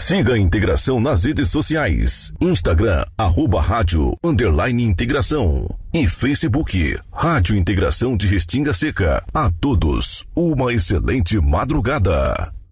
Siga a Integração nas redes sociais. Instagram, @rádio_integração. E Facebook, Rádio Integração de Restinga Seca. A todos, uma excelente madrugada.